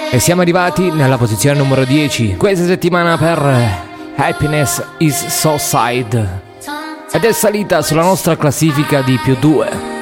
E siamo arrivati nella posizione numero 10 questa settimana per Happiness is So Sad ed è salita sulla nostra classifica di +2.